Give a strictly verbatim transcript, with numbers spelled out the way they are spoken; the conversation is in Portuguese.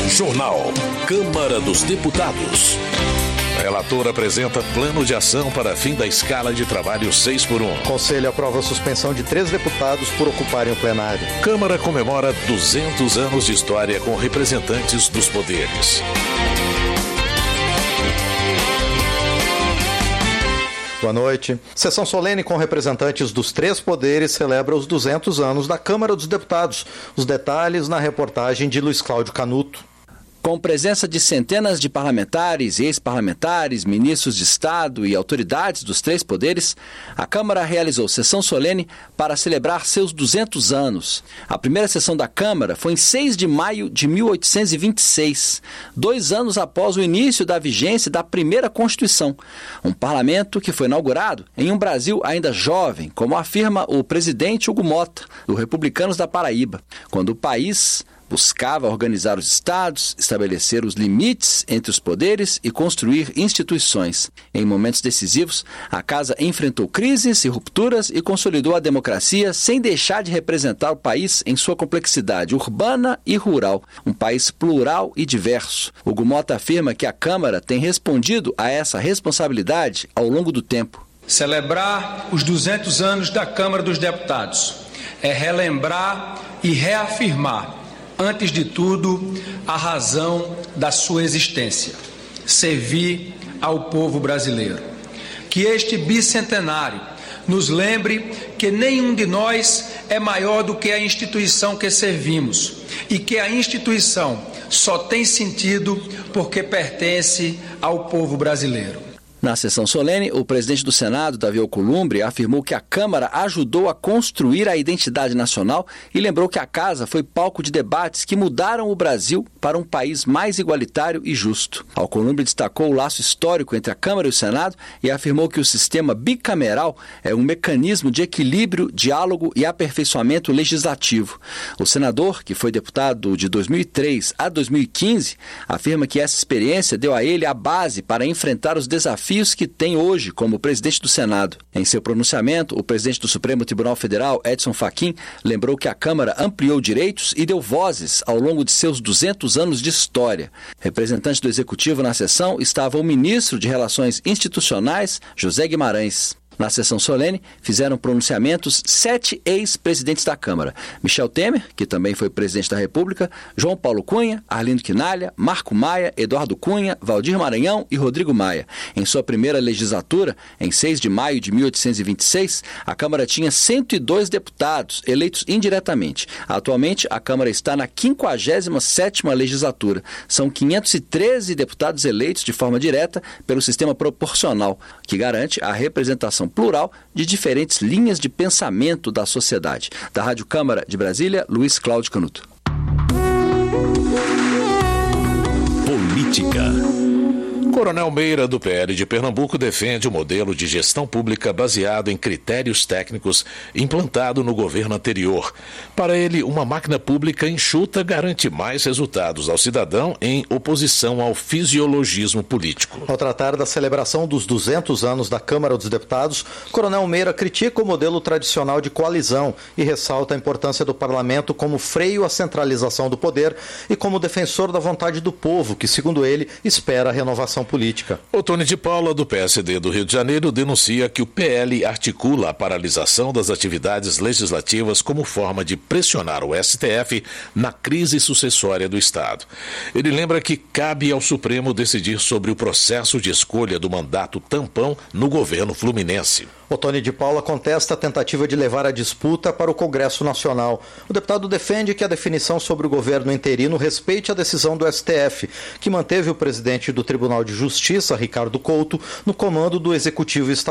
Jornal Câmara dos Deputados. Relator apresenta plano de ação para fim da escala de trabalho seis por um. Conselho aprova a suspensão de três deputados por ocuparem o plenário. Câmara comemora duzentos anos de história com representantes dos poderes. Boa noite. Sessão solene com representantes dos três poderes celebra os duzentos anos da Câmara dos Deputados. Os detalhes na reportagem de Luiz Cláudio Canuto. Com presença de centenas de parlamentares, ex-parlamentares, ministros de Estado e autoridades dos três poderes, a Câmara realizou sessão solene para celebrar seus duzentos anos. A primeira sessão da Câmara foi em seis de maio de mil oitocentos e vinte e seis, dois anos após o início da vigência da primeira Constituição. Um parlamento que foi inaugurado em um Brasil ainda jovem, como afirma o presidente Hugo Mota, do Republicanos da Paraíba, quando o país buscava organizar os estados, estabelecer os limites entre os poderes e construir instituições. Em momentos decisivos, a Casa enfrentou crises e rupturas e consolidou a democracia sem deixar de representar o país em sua complexidade urbana e rural, um país plural e diverso. Hugo Mota afirma que a Câmara tem respondido a essa responsabilidade ao longo do tempo. Celebrar os duzentos anos da Câmara dos Deputados é relembrar e reafirmar, antes de tudo, a razão da sua existência: servir ao povo brasileiro. Que este bicentenário nos lembre que nenhum de nós é maior do que a instituição que servimos e que a instituição só tem sentido porque pertence ao povo brasileiro. Na sessão solene, o presidente do Senado, Davi Alcolumbre, afirmou que a Câmara ajudou a construir a identidade nacional e lembrou que a Casa foi palco de debates que mudaram o Brasil para um país mais igualitário e justo. Alcolumbre destacou o laço histórico entre a Câmara e o Senado e afirmou que o sistema bicameral é um mecanismo de equilíbrio, diálogo e aperfeiçoamento legislativo. O senador, que foi deputado de dois mil e três a dois mil e quinze, afirma que essa experiência deu a ele a base para enfrentar os desafios que tem hoje como presidente do Senado. Em seu pronunciamento, o presidente do Supremo Tribunal Federal, Edson Fachin, lembrou que a Câmara ampliou direitos e deu vozes ao longo de seus duzentos anos de história. Representante do Executivo na sessão estava o ministro de Relações Institucionais, José Guimarães. Na sessão solene, fizeram pronunciamentos sete ex-presidentes da Câmara: Michel Temer, que também foi presidente da República, João Paulo Cunha, Arlindo Quinalha, Marco Maia, Eduardo Cunha, Valdir Maranhão e Rodrigo Maia. Em sua primeira legislatura, em seis de maio de mil oitocentos e vinte e seis, a Câmara tinha cento e dois deputados, eleitos indiretamente. Atualmente, a Câmara está na quinquagésima sétima legislatura. São quinhentos e treze deputados eleitos de forma direta pelo sistema proporcional, que garante a representação plural de diferentes linhas de pensamento da sociedade. Da Rádio Câmara de Brasília, Luiz Cláudio Canuto. Política. Coronel Meira, do P L de Pernambuco, defende o modelo de gestão pública baseado em critérios técnicos implantado no governo anterior. Para ele, uma máquina pública enxuta garante mais resultados ao cidadão em oposição ao fisiologismo político. Ao tratar da celebração dos duzentos anos da Câmara dos Deputados, Coronel Meira critica o modelo tradicional de coalizão e ressalta a importância do parlamento como freio à centralização do poder e como defensor da vontade do povo, que, segundo ele, espera a renovação política. Otônio de Paula, do P S D do Rio de Janeiro, denuncia que o P L articula a paralisação das atividades legislativas como forma de pressionar o S T F na crise sucessória do Estado. Ele lembra que cabe ao Supremo decidir sobre o processo de escolha do mandato tampão no governo fluminense. Otônio de Paula contesta a tentativa de levar a disputa para o Congresso Nacional. O deputado defende que a definição sobre o governo interino respeite a decisão do S T F, que manteve o presidente do Tribunal de Justiça, Ricardo Couto, no comando do Executivo Estadual.